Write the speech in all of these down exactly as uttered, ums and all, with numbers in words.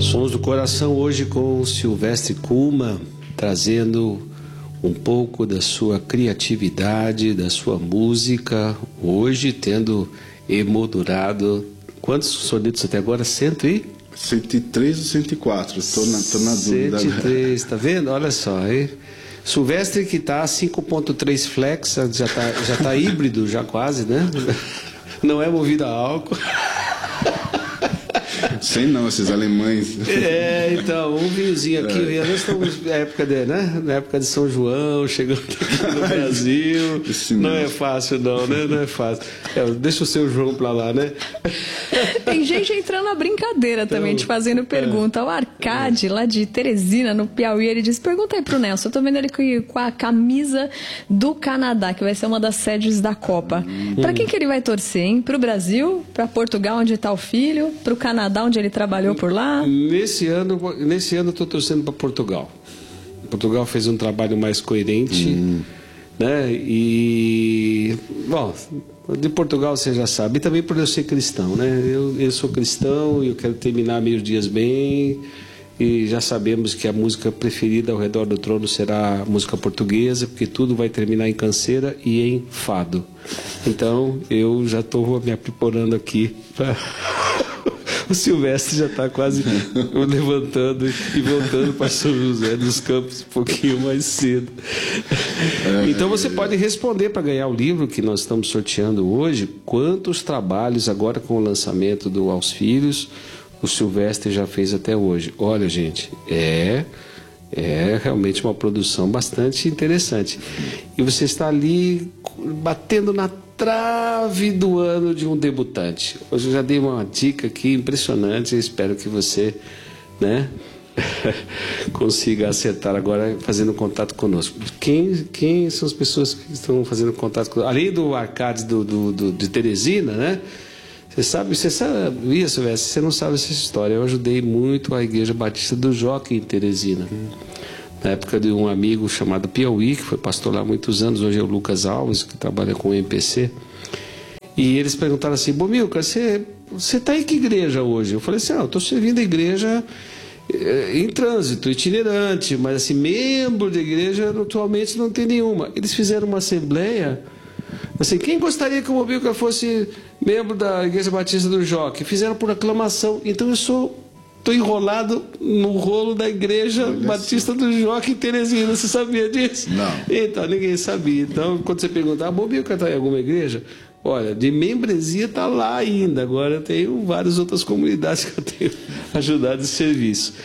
Sons do Coração hoje com Silvestre Kuhlmann, trazendo um pouco da sua criatividade, da sua música, hoje tendo emoldurado quantos sonetos até agora? Cento e? cento e três ou cento e quatro, estou na, tô na dúvida. cento e três, tá vendo? Olha só, hein? Silvestre que tá cinco ponto três flex, já tá, já tá híbrido, já quase, né? Não é movido a álcool. Sei não, esses alemães. É, então, um vinhozinho aqui, é. Nós estamos na época de, né? Na época de São João, chegando aqui no Brasil. Não é fácil não, né? Não é fácil. É, deixa o seu João pra lá, né? Tem gente entrando na brincadeira então, também, te fazendo pergunta. É. O Arcade, lá de Teresina, no Piauí, ele disse, pergunta aí pro Nelson, eu tô vendo ele com a camisa do Canadá, que vai ser uma das sedes da Copa. Hum. Pra quem que ele vai torcer, hein? Pro Brasil, pra Portugal, onde tá o filho, pro Canadá, onde ele trabalhou por lá? Nesse ano, nesse ano eu tô torcendo para Portugal. Portugal fez um trabalho mais coerente, hum. né? E, bom, de Portugal você já sabe, e também por eu ser cristão, né? Eu, eu sou cristão e eu quero terminar meus dias bem, e já sabemos que a música preferida ao redor do trono será a música portuguesa, porque tudo vai terminar em canseira e em fado. Então eu já estou me aprimorando aqui para... O Silvestre já está quase levantando e voltando para São José dos Campos um pouquinho mais cedo. Então você pode responder para ganhar o livro que nós estamos sorteando hoje. Quantos trabalhos agora com o lançamento do Aos Filhos o Silvestre já fez até hoje? Olha, gente, é... É realmente uma produção bastante interessante. E você está ali batendo na trave do ano de um debutante. Hoje eu já dei uma dica aqui impressionante. Eu espero que você, né, consiga acertar agora fazendo contato conosco. Quem, quem são as pessoas que estão fazendo contato conosco? Além do Arcades do, do, do, de Teresina, né? Você sabe, você sabia, Silvestre, você não sabe essa história. Eu ajudei muito a Igreja Batista do Jockey em Teresina. Na época de um amigo chamado Piauí, que foi pastor lá há muitos anos, hoje é o Lucas Alves, que trabalha com o M P C. E eles perguntaram assim, Bomilcar, você está em que igreja hoje? Eu falei assim, ah, eu estou servindo a igreja em trânsito, itinerante, mas assim, membro da igreja atualmente não tem nenhuma. Eles fizeram uma assembleia, assim, quem gostaria que o Bomilcar fosse membro da Igreja Batista do Jockey? Fizeram por aclamação. Então eu sou estou enrolado no rolo da Igreja Olha Batista assim. do Jockey em Teresina. Você sabia disso? Não. Então ninguém sabia. Então quando você perguntar, ah, Bomilcar está em alguma igreja? Olha, de membresia está lá ainda. Agora eu tenho várias outras comunidades que eu tenho ajudado esse serviço.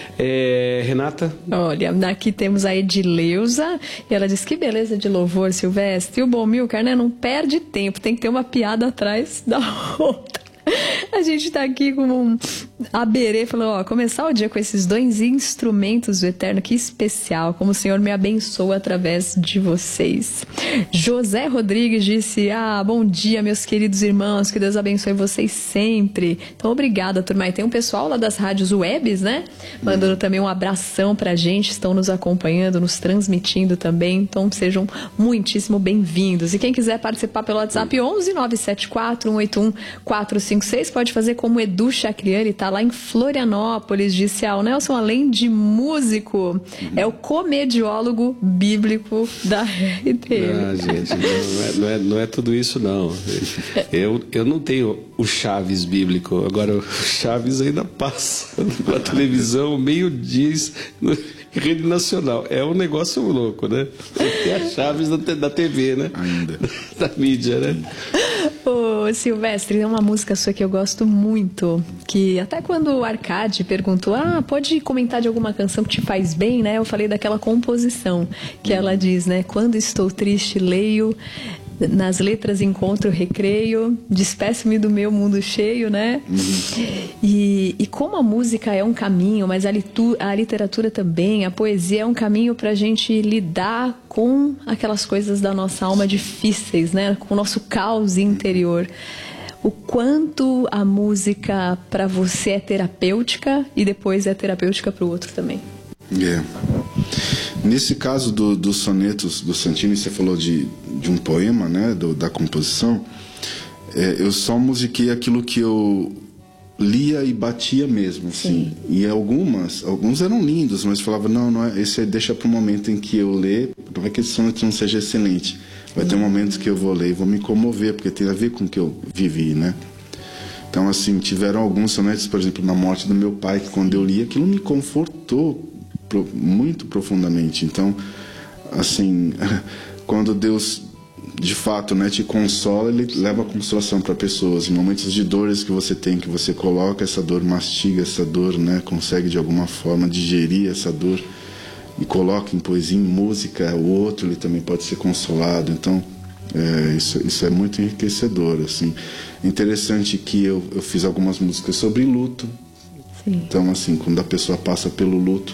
É, Renata? Olha, aqui temos a Edileuza, e ela diz que beleza de louvor, Silvestre. E o Bomilcar, né, não perde tempo, tem que ter uma piada atrás da outra. A gente está aqui com um aberê, falou, ó, começar o dia com esses dois instrumentos do Eterno, que especial, como o Senhor me abençoa através de vocês. José Rodrigues disse, ah, bom dia, meus queridos irmãos, que Deus abençoe vocês sempre. Então, obrigada, turma. E tem um pessoal lá das rádios webs, né, mandando também um abração pra gente, estão nos acompanhando, nos transmitindo também, então sejam muitíssimo bem-vindos. E quem quiser participar pelo WhatsApp, onze nove sete quatro um oito um quatro cinco seis, pode fazer como Edu Chacriani, está lá em Florianópolis, disse ao Nelson, além de músico, uhum. é o comediólogo bíblico da R T M. Ah, gente, não é, não, é, não é tudo isso, não. Eu, eu não tenho o Chaves bíblico, agora o Chaves ainda passa na televisão, meio-dia, em rede nacional. É um negócio louco, né? Tem a Chaves da, da T V, né? Ainda. Da mídia, né? Ô, Silvestre, é uma música sua que eu gosto muito, que até quando o Arcade perguntou, ah, pode comentar de alguma canção que te faz bem, né? Eu falei daquela composição, que ela diz, né? Quando estou triste, leio, nas letras encontro recreio, despeço-me do meu mundo cheio, né? Uhum. E, e como a música é um caminho, mas a, litu, a literatura também, a poesia é um caminho para a gente lidar com aquelas coisas da nossa alma difíceis, né? Com o nosso caos interior. O quanto a música para você é terapêutica e depois é terapêutica para o outro também. É. Nesse caso do, dos sonetos do Santini, você falou de, de um poema, né, do, da composição. É, eu só musiquei aquilo que eu lia e batia mesmo, assim. Sim. E algumas, alguns eram lindos, mas falava, não, não é, esse aí deixa para o momento em que eu ler, não é que esse soneto não seja excelente. Vai ter momentos que eu vou ler e vou me comover, porque tem a ver com o que eu vivi, né? Então, assim, tiveram alguns sonetos, por exemplo, na morte do meu pai, que quando eu li, aquilo me confortou pro, muito profundamente. Então, assim, quando Deus, de fato, né, te consola, Ele leva a consolação para pessoas. Em momentos de dores que você tem, que você coloca essa dor, mastiga essa dor, né, consegue de alguma forma digerir essa dor e coloca em poesia, em música, o outro ele também pode ser consolado. Então, é, isso, isso é muito enriquecedor, assim. Interessante que eu, eu fiz algumas músicas sobre luto. Sim. Então, assim, quando a pessoa passa pelo luto,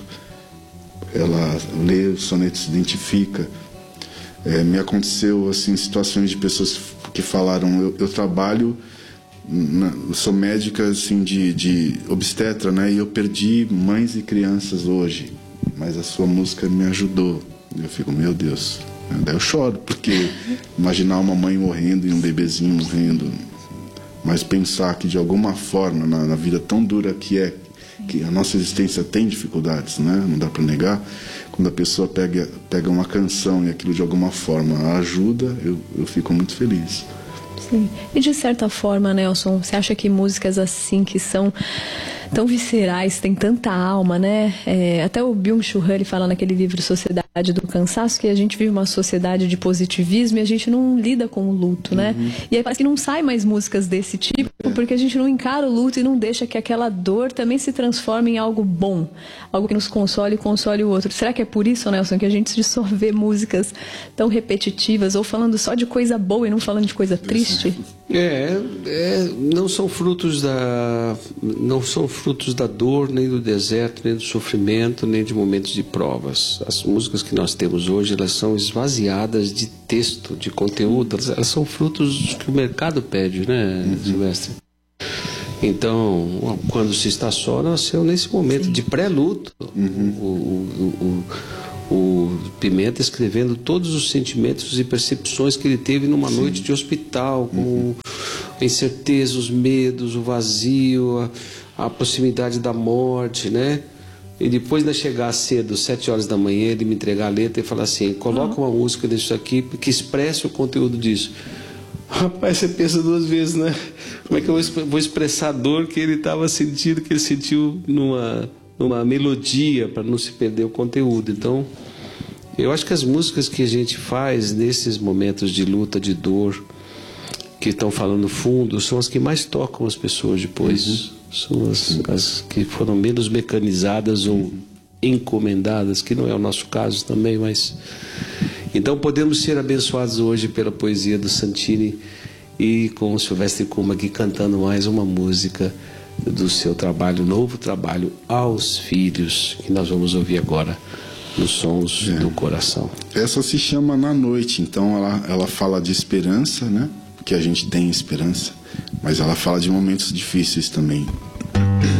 ela lê o soneto, se identifica. É, me aconteceu, assim, situações de pessoas que falaram, eu, eu trabalho, na, eu sou médica, assim, de, de obstetra, né, e eu perdi mães e crianças hoje, mas a sua música me ajudou. Eu fico, meu Deus, daí eu choro, porque imaginar uma mãe morrendo e um bebezinho morrendo, mas pensar que de alguma forma, na, na vida tão dura que é, que a nossa existência tem dificuldades, né? Não dá para negar. Quando a pessoa pega, pega uma canção e aquilo de alguma forma ajuda, eu, eu fico muito feliz. Sim. E de certa forma, Nelson, você acha que músicas assim que são tão viscerais, tem tanta alma, né? É, até o Byung-Chul Han, ele fala naquele livro Sociedade do Cansaço que a gente vive uma sociedade de positivismo e a gente não lida com o luto, né? Uhum. E aí parece que não sai mais músicas desse tipo porque a gente não encara o luto e não deixa que aquela dor também se transforme em algo bom, algo que nos console e console o outro. Será que é por isso, Nelson, que a gente só vê músicas tão repetitivas ou falando só de coisa boa e não falando de coisa triste? É, é não são frutos da não são frutos da dor, nem do deserto, nem do sofrimento, nem de momentos de provas. As músicas que nós temos hoje, elas são esvaziadas de texto, de conteúdo, elas, elas são frutos que o mercado pede, né, uhum. Silvestre? Então, quando se está só, nasceu nesse momento Sim. de pré-luto. Uhum. O, o, o, o Pimenta escrevendo todos os sentimentos e percepções que ele teve numa Sim. noite de hospital, com uhum. a incerteza, os medos, o vazio, a, a proximidade da morte, né? E depois de chegar cedo, sete horas da manhã, ele me entregar a letra e falar assim, coloca uhum. uma música disso aqui que expresse o conteúdo disso. Rapaz, você pensa duas vezes, né? Como é que eu vou expressar a dor que ele estava sentindo, que ele sentiu numa, numa melodia, para não se perder o conteúdo. Então, eu acho que as músicas que a gente faz nesses momentos de luta, de dor, que estão falando fundo, são as que mais tocam as pessoas depois. Uhum. São as, as que foram menos mecanizadas ou encomendadas, que não é o nosso caso também, mas... Então podemos ser abençoados hoje pela poesia do Santini e com o Silvestre Kuma aqui cantando mais uma música do seu trabalho, novo trabalho, Aos Filhos, que nós vamos ouvir agora nos Sons é. do Coração. Essa se chama Na Noite, então ela, ela fala de esperança, né? Que a gente tem esperança, mas ela fala de momentos difíceis também.